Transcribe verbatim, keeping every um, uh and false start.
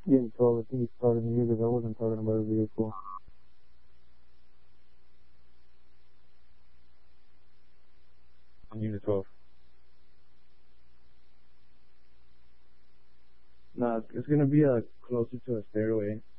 Unit twelve, I think he's talking to you because I wasn't talking about a vehicle. On Unit twelve. Nah, it's, it's gonna be uh, closer to a stairway.